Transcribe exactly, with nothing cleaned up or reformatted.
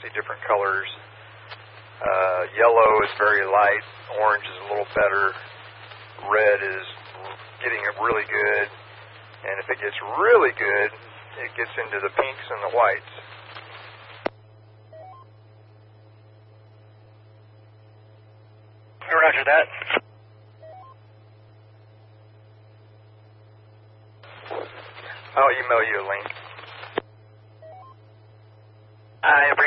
see different colors. Uh, yellow is very light, orange is a little better, red is getting it really good, and if it gets really good, it gets into the pinks and the whites. Roger that. I'll email you a link. I